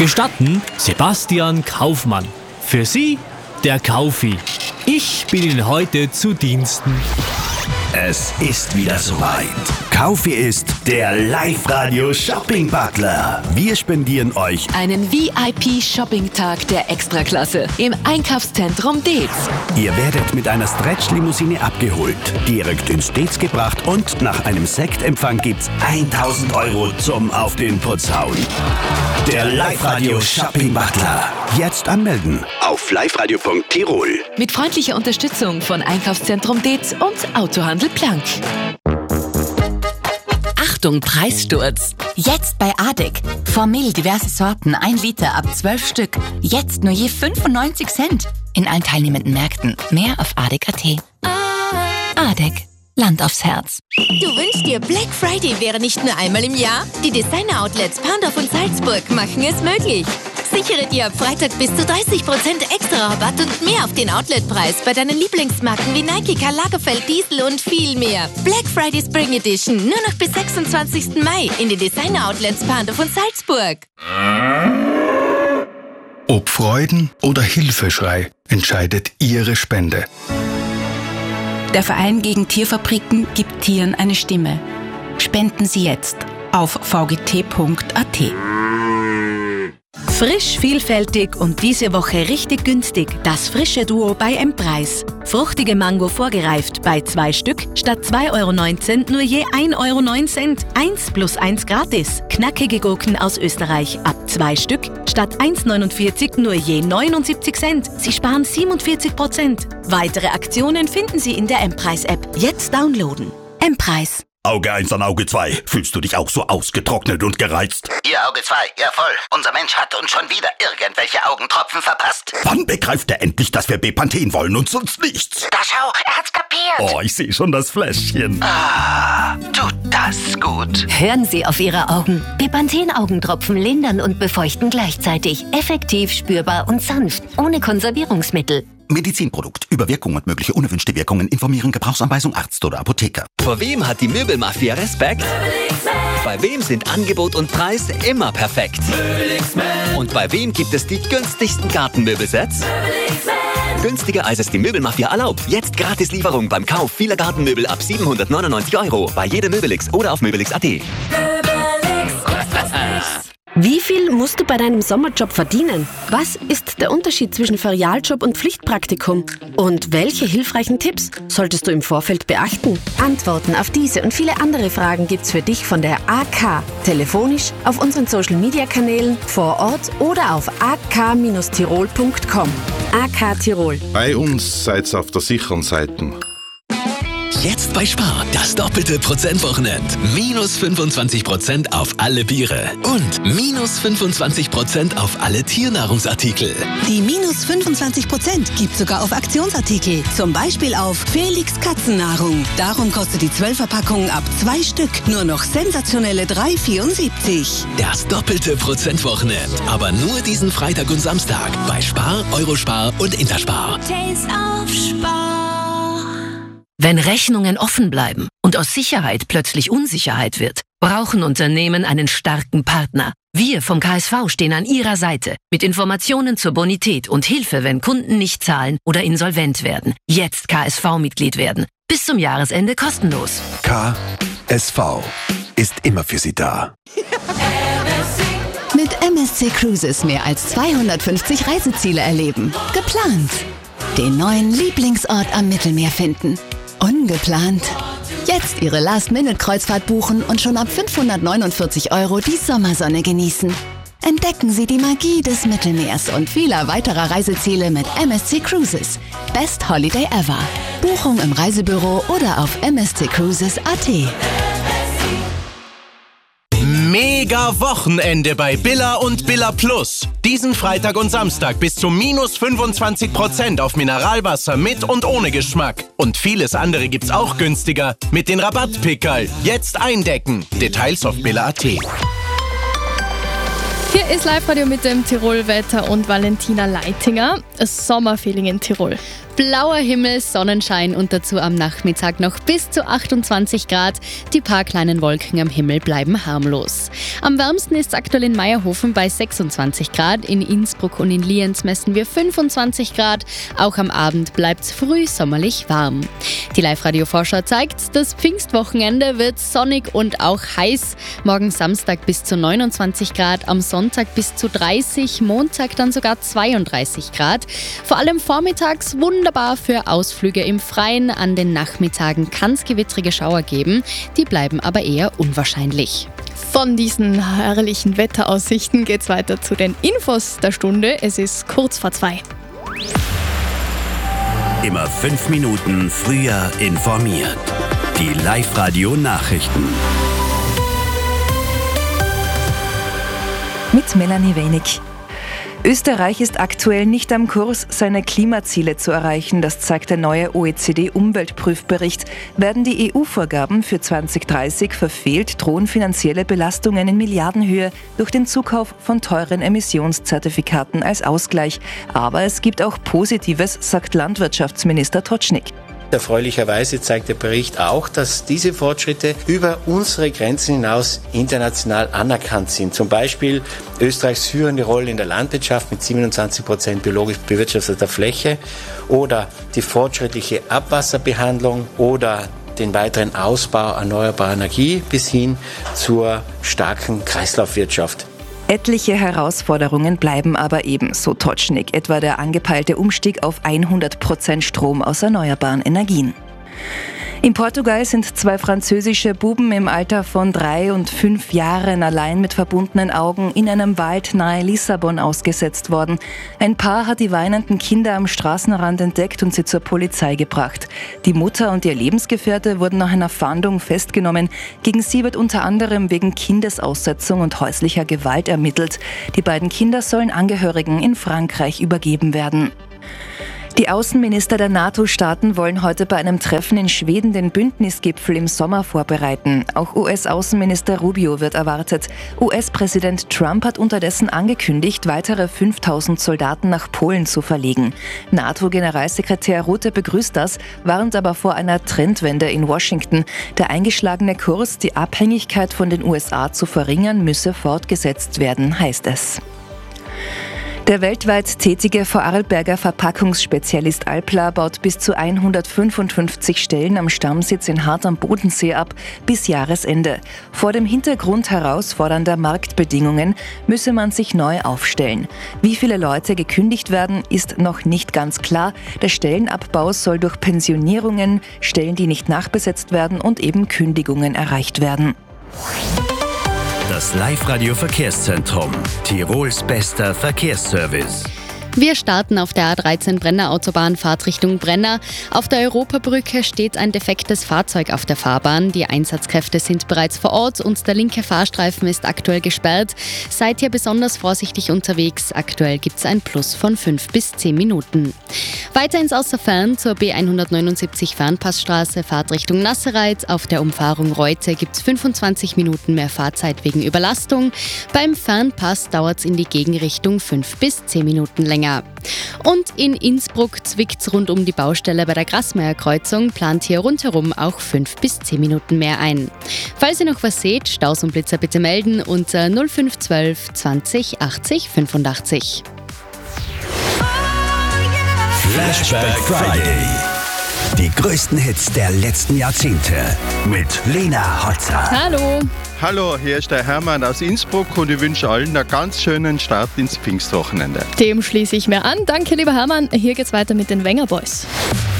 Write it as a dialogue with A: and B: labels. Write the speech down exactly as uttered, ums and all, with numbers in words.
A: Gestatten Sebastian Kaufmann. Für Sie der Kaufi. Ich bin Ihnen heute zu Diensten.
B: Es ist wieder soweit. Kaufi ist der Live-Radio-Shopping-Butler. Wir spendieren euch
C: einen V I P-Shopping-Tag der Extraklasse im Einkaufszentrum Deetz.
B: Ihr werdet mit einer Stretch-Limousine abgeholt, direkt ins Deetz gebracht und nach einem Sektempfang gibt's tausend Euro zum Auf den Putz hauen. Der Live-Radio-Shopping-Butler. Jetzt anmelden auf liveradio punkt tirol.
C: Mit freundlicher Unterstützung von Einkaufszentrum Deetz und Autohandel Planck.
D: Achtung, Preissturz! Jetzt bei Adek. Formel diverse Sorten, ein Liter ab zwölf Stück. Jetzt nur je fünfundneunzig Cent. In allen teilnehmenden Märkten. Mehr auf adek punkt at. Adek. Land aufs Herz.
E: Du wünschst dir, Black Friday wäre nicht nur einmal im Jahr? Die Designer-Outlets Pandorf und Salzburg machen es möglich. Sichere dir ab Freitag bis zu dreißig Prozent extra Rabatt und mehr auf den Outletpreis bei deinen Lieblingsmarken wie Nike, Karl Lagerfeld, Diesel und viel mehr. Black Friday Spring Edition nur noch bis sechsundzwanzigsten Mai in den Designer-Outlets Pandorf und Salzburg.
F: Ob Freuden oder Hilfeschrei entscheidet Ihre Spende.
D: Der Verein gegen Tierfabriken gibt Tieren eine Stimme. Spenden Sie jetzt auf v g t punkt a t.
G: Frisch, vielfältig und diese Woche richtig günstig. Das frische Duo bei M-Preis. Fruchtige Mango vorgereift bei zwei Stück statt zwei Euro neunzehn nur je ein Euro neunzehn. Eins plus eins gratis. Knackige Gurken aus Österreich ab zwei Stück statt eins neunundvierzig nur je neunundsiebzig Cent. Sie sparen siebenundvierzig Prozent. Weitere Aktionen finden Sie in der M-Preis-App. Jetzt downloaden. M-Preis.
B: Auge eins an Auge zwei. Fühlst du dich auch so ausgetrocknet und gereizt?
H: Ihr Auge zwei, ja voll. Unser Mensch hat uns schon wieder irgendwelche Augentropfen verpasst.
B: Wann begreift er endlich, dass wir Bepanthen wollen und sonst nichts?
H: Da schau, er hat's kapiert.
B: Oh, ich sehe schon das Fläschchen.
H: Ah, tut das gut.
I: Hören Sie auf Ihre Augen. Bepanthen-Augentropfen lindern und befeuchten gleichzeitig. Effektiv, spürbar und sanft. Ohne Konservierungsmittel.
B: Medizinprodukt. Über Wirkung und mögliche unerwünschte Wirkungen informieren. Gebrauchsanweisung Arzt oder Apotheker.
J: Vor wem hat die Möbelmafia Respekt? Bei wem sind Angebot und Preis immer perfekt? Und bei wem gibt es die günstigsten Gartenmöbelsets? Günstiger als es die Möbelmafia erlaubt. Jetzt Gratislieferung beim Kauf vieler Gartenmöbel ab siebenhundertneunundneunzig Euro. Bei jedem Möbelix oder auf möbelix punkt at.
G: Wie viel musst du bei deinem Sommerjob verdienen? Was ist der Unterschied zwischen Ferialjob und Pflichtpraktikum? Und welche hilfreichen Tipps solltest du im Vorfeld beachten? Antworten auf diese und viele andere Fragen gibt's für dich von der A K. Telefonisch, auf unseren Social-Media-Kanälen, vor Ort oder auf a k dash tirol punkt com. A K Tirol.
F: Bei uns seid's auf der sicheren Seite.
K: Jetzt bei Spar, das doppelte Prozentwochenend. Minus fünfundzwanzig Prozent auf alle Biere und minus fünfundzwanzig Prozent auf alle Tiernahrungsartikel.
L: Die minus fünfundzwanzig Prozent gibt sogar auf Aktionsartikel. Zum Beispiel auf Felix Katzennahrung. Darum kostet die zwölfer Packung ab zwei Stück nur noch sensationelle drei vierundsiebzig.
K: Das doppelte Prozentwochenend. Aber nur diesen Freitag und Samstag bei Spar, Eurospar und Interspar.
E: Taste of Spar.
C: Wenn Rechnungen offen bleiben und aus Sicherheit plötzlich Unsicherheit wird, brauchen Unternehmen einen starken Partner. Wir vom K S V stehen an Ihrer Seite mit Informationen zur Bonität und Hilfe, wenn Kunden nicht zahlen oder insolvent werden. Jetzt K S V-Mitglied werden. Bis zum Jahresende kostenlos.
M: K S V ist immer für Sie da.
N: Mit M S C Cruises mehr als zweihundertfünfzig Reiseziele erleben. Geplant. Den neuen Lieblingsort am Mittelmeer finden. Ungeplant. Jetzt Ihre Last-Minute-Kreuzfahrt buchen und schon ab fünfhundertneunundvierzig Euro die Sommersonne genießen. Entdecken Sie die Magie des Mittelmeers und vieler weiterer Reiseziele mit M S C Cruises. Best Holiday ever. Buchung im Reisebüro oder auf m s c cruises punkt a t.
O: Mega Wochenende bei Billa und Billa Plus. Diesen Freitag und Samstag bis zu minus fünfundzwanzig Prozent auf Mineralwasser mit und ohne Geschmack. Und vieles andere gibt's auch günstiger mit den Rabattpickerl. Jetzt eindecken. Details auf billa punkt a t.
P: Hier ist Live-Radio mit dem Tirol-Wetter und Valentina Leitinger. Das Sommerfeeling in Tirol. Blauer Himmel, Sonnenschein und dazu am Nachmittag noch bis zu achtundzwanzig Grad. Die paar kleinen Wolken am Himmel bleiben harmlos. Am wärmsten ist es aktuell in Meierhofen bei sechsundzwanzig Grad. In Innsbruck und in Lienz messen wir fünfundzwanzig Grad. Auch am Abend bleibt es früh sommerlich warm. Die Live-Radio-Vorschau zeigt, das Pfingstwochenende wird sonnig und auch heiß. Morgen Samstag bis zu neunundzwanzig Grad, am Sonntag bis zu dreißig, Montag dann sogar zweiunddreißig Grad. Vor allem vormittags wunderbar für Ausflüge im Freien. An den Nachmittagen kann es gewittrige Schauer geben, die bleiben aber eher unwahrscheinlich.
Q: Von diesen herrlichen Wetteraussichten geht's weiter zu den Infos der Stunde. Es ist kurz vor zwei.
B: Immer fünf Minuten früher informiert. Die Live-Radio-Nachrichten.
R: Mit Melanie Wenig. Österreich ist aktuell nicht am Kurs, seine Klimaziele zu erreichen. Das zeigt der neue O E C D-Umweltprüfbericht. Werden die E U-Vorgaben für zwanzig dreißig verfehlt, drohen finanzielle Belastungen in Milliardenhöhe durch den Zukauf von teuren Emissionszertifikaten als Ausgleich. Aber es gibt auch Positives, sagt Landwirtschaftsminister Totschnig.
S: Erfreulicherweise zeigt der Bericht auch, dass diese Fortschritte über unsere Grenzen hinaus international anerkannt sind. Zum Beispiel Österreichs führende Rolle in der Landwirtschaft mit siebenundzwanzig Prozent biologisch bewirtschafteter Fläche oder die fortschrittliche Abwasserbehandlung oder den weiteren Ausbau erneuerbarer Energie bis hin zur starken Kreislaufwirtschaft.
R: Etliche Herausforderungen bleiben aber eben, so Totschnig, etwa der angepeilte Umstieg auf hundert Prozent Strom aus erneuerbaren Energien. In Portugal sind zwei französische Buben im Alter von drei und fünf Jahren allein mit verbundenen Augen in einem Wald nahe Lissabon ausgesetzt worden. Ein Paar hat die weinenden Kinder am Straßenrand entdeckt und sie zur Polizei gebracht. Die Mutter und ihr Lebensgefährte wurden nach einer Fahndung festgenommen. Gegen sie wird unter anderem wegen Kindesaussetzung und häuslicher Gewalt ermittelt. Die beiden Kinder sollen Angehörigen in Frankreich übergeben werden. Die Außenminister der NATO-Staaten wollen heute bei einem Treffen in Schweden den Bündnisgipfel im Sommer vorbereiten. Auch U S-Außenminister Rubio wird erwartet. U S-Präsident Trump hat unterdessen angekündigt, weitere fünftausend Soldaten nach Polen zu verlegen. NATO-Generalsekretär Rutte begrüßt das, warnt aber vor einer Trendwende in Washington. Der eingeschlagene Kurs, die Abhängigkeit von den U S A zu verringern, müsse fortgesetzt werden, heißt es. Der weltweit tätige Vorarlberger Verpackungsspezialist Alpla baut bis zu hundertfünfundfünfzig Stellen am Stammsitz in Hart am Bodensee ab bis Jahresende. Vor dem Hintergrund herausfordernder Marktbedingungen müsse man sich neu aufstellen. Wie viele Leute gekündigt werden, ist noch nicht ganz klar. Der Stellenabbau soll durch Pensionierungen, Stellen, die nicht nachbesetzt werden und eben Kündigungen erreicht werden.
B: Das Live-Radio-Verkehrszentrum. Tirols bester Verkehrsservice.
P: Wir starten auf der A dreizehn Brenner Autobahn, Fahrt Richtung Brenner. Auf der Europabrücke steht ein defektes Fahrzeug auf der Fahrbahn. Die Einsatzkräfte sind bereits vor Ort und der linke Fahrstreifen ist aktuell gesperrt. Seid hier besonders vorsichtig unterwegs. Aktuell gibt es ein Plus von fünf bis zehn Minuten. Weiter ins Außerfern zur B hundertneunundsiebzig Fernpassstraße, Fahrt Richtung Nassereit. Auf der Umfahrung Reute gibt es fünfundzwanzig Minuten mehr Fahrzeit wegen Überlastung. Beim Fernpass dauert es in die Gegenrichtung fünf bis zehn Minuten länger. Und in Innsbruck zwickt's rund um die Baustelle bei der Grasmeyer-Kreuzung, plant hier rundherum auch fünf bis zehn Minuten mehr ein. Falls ihr noch was seht, Staus und Blitzer bitte melden unter null fünf eins zwei zwanzig achtzig fünfundachtzig.
B: Flashback Friday. Die größten Hits der letzten Jahrzehnte mit Lena Hotzer.
P: Hallo.
T: Hallo, hier ist der Hermann aus Innsbruck und ich wünsche allen einen ganz schönen Start ins Pfingstwochenende.
Q: Dem schließe ich mir an. Danke, lieber Hermann. Hier geht's weiter mit den Wenger Boys.